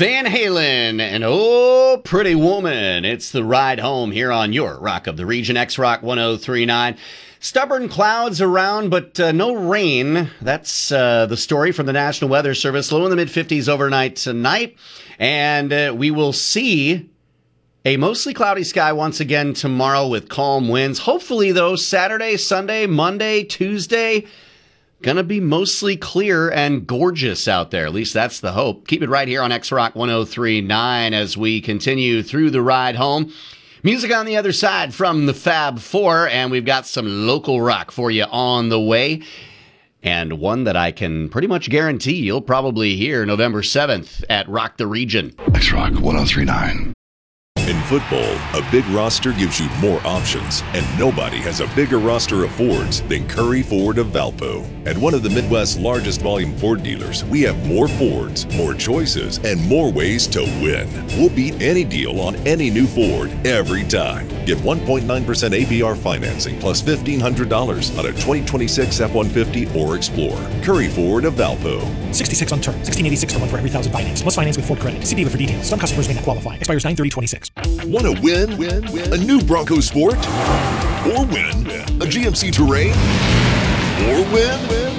Van Halen and Oh Pretty Woman. It's the ride home here on your Rock of the Region, X-Rock 1039. Stubborn clouds around, but no rain. That's the story from the National Weather Service. Low in the mid-50s overnight tonight. And we will see a mostly cloudy sky once again tomorrow with calm winds. Hopefully, though, Saturday, Sunday, Monday, Tuesday, gonna be mostly clear and gorgeous out there. At least that's the hope. Keep it right here on X-Rock 1039 as we continue through the ride home. Music on the other side from the Fab Four, and we've got some local rock for you on the way. And one that I can pretty much guarantee you'll probably hear November 7th at Rock the Region. X-Rock 1039. In football, a big roster gives you more options, and nobody has a bigger roster of Fords than Curry Ford of Valpo. At one of the Midwest's largest volume Ford dealers, we have more Fords, more choices, and more ways to win. We'll beat any deal on any new Ford every time. Get 1.9% APR financing plus $1,500 on a 2026 F-150 or Explorer. Curry Ford of Valpo. 66 on term, $1,686 per month for every $1,000 finance. Must finance with Ford credit. See dealer for details. Some customers may not qualify. Expires 9/30/26. Want to win? A new Bronco Sport? Or win a GMC Terrain? Or win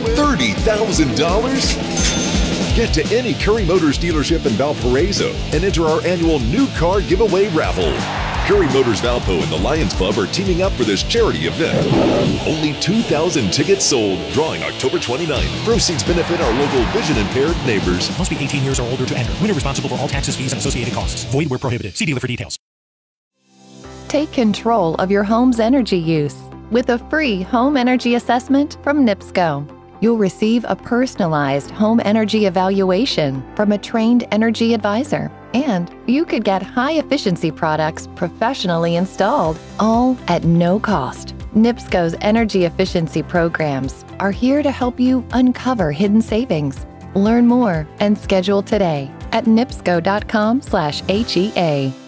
$30,000? Get to any Curry Motors dealership in Valparaiso and enter our annual new car giveaway raffle. Curry Motors Valpo and the Lions Club are teaming up for this charity event. Only 2,000 tickets sold, drawing October 29th. Proceeds benefit our local vision-impaired neighbors. Must be 18 years or older to enter. Winner responsible for all taxes, fees, and associated costs. Void where prohibited. See dealer for details. Take control of your home's energy use with a free home energy assessment from NIPSCO. You'll receive a personalized home energy evaluation from a trained energy advisor, and you could get high-efficiency products professionally installed, all at no cost. NIPSCO's energy efficiency programs are here to help you uncover hidden savings. Learn more and schedule today at nipsco.com/HEA.